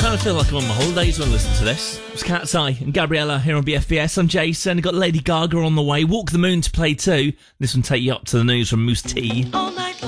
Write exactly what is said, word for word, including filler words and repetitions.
kind of feel like I'm on my holidays when I listen to this. It's Cat's Eye and Gabriella here on B F B S. I'm Jason. I've got Lady Gaga on the way. Walk the Moon to play too. This one take you up to the news from Moose T. On